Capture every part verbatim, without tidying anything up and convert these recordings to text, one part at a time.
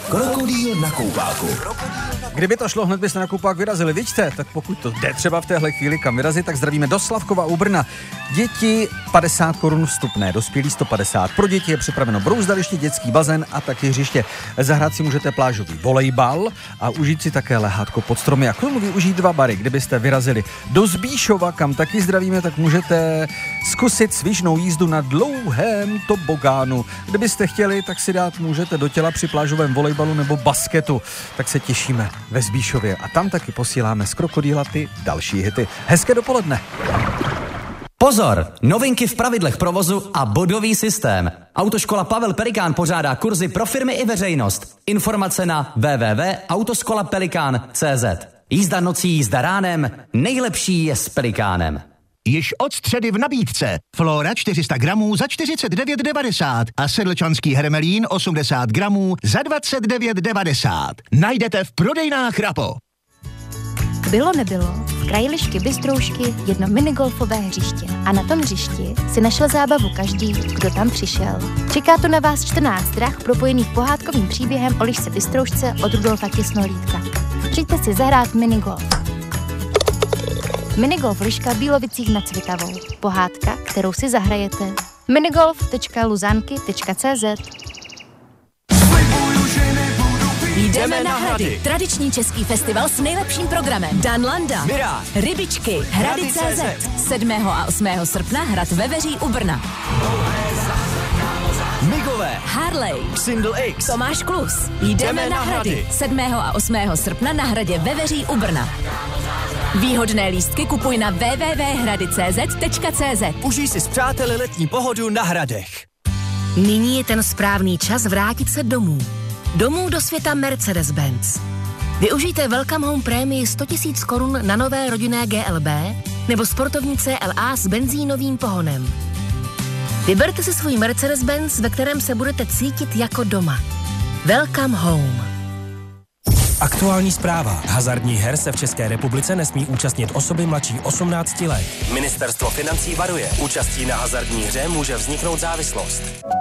Krokodýl na koupáku. Kdyby to šlo, hned byste na koupák vyrazili, vidíte? Tak pokud to jde třeba v téhle chvíli kam vyrazit, tak zdravíme do Slavkova u Brna. Děti padesát korun vstupné, dospělí sto padesát. Pro děti je připraveno brouzdaliště, dětský bazén a taky hřiště. Zahrát si můžete plážový volejbal a užít si také lehátko pod stromy. A k tomu využít dva bary. Kdybyste vyrazili do Zbíšova, kam taky zdravíme, tak můžete zkusit svižnou jízdu na dlouhém tobogánu. Kdybyste chtěli, tak si dát můžete do těla při plážovém volejbalu nebo basketu. Tak se těšíme ve Zbíšově a tam taky posíláme z Krokodýla ty další hity. Hezké dopoledne. Pozor! Novinky v pravidlech provozu a bodový systém. Autoškola Pavel Pelikán pořádá kurzy pro firmy i veřejnost. Informace na w w w tečka autoškola pelikán tečka c z. Jízda nocí, jízda ránem, nejlepší je s Pelikánem. Již od středy v nabídce. Flora čtyři sta gramů za čtyřicet devět devadesát a sedlčanský hermelín osmdesát gramů za dvacet devět devadesát. Najdete v prodejnách Rapo. Bylo nebylo, v kraji Lišky Bystroušky jedno minigolfové hřiště. A na tom hřišti si našel zábavu každý, kdo tam přišel. Čeká tu na vás čtrnáct drah propojených pohádkovým příběhem o Lišce Bystroušce od Rudolfa Těsnolítka. Přijďte si zahrát minigolf. Minigolf Liška Bílovicích nad Svitavou. Pohádka, kterou si zahrajete. minigolf tečka luzanky tečka c z. Jdeme na Hrady. Tradiční český festival s nejlepším programem. Dan Landa, Mirá, Rybičky, Hrady tečka cé zet. sedmého a osmého srpna Hrad ve Veří u Brna. Migové, Harley, Single X, Tomáš Klus. Jdeme na Hrady. sedmého a osmého srpna na Hradě ve Veří u Brna. Výhodné lístky kupuj na w w w tečka hrady tečka c z tečka c z. Užij si s přáteli letní pohodu na Hradech. Nyní je ten správný čas vrátit se domů. Domů do světa Mercedes-Benz. Využijte Welcome Home prémii sto tisíc korun na nové rodinné G L B nebo sportovní C L A s benzínovým pohonem. Vyberte si svůj Mercedes-Benz, ve kterém se budete cítit jako doma. Welcome Home. Aktuální zpráva. Hazardních her se v České republice nesmí účastnit osoby mladší osmnácti let. Ministerstvo financí varuje. Účastí na hazardní hře může vzniknout závislost.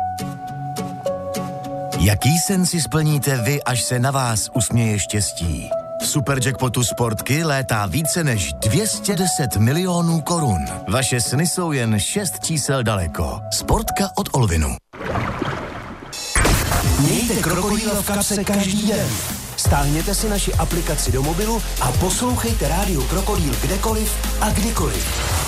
Jaký sen si splníte vy, až se na vás usměje štěstí? V Superjackpotu Sportky létá více než dvě stě deset milionů korun. Vaše sny jsou jen šest čísel daleko. Sportka od Olvinu. Mějte Krokodýla v kapse každý den. Stáhněte si naši aplikaci do mobilu a poslouchejte rádio Krokodýl kdekoliv a kdykoliv.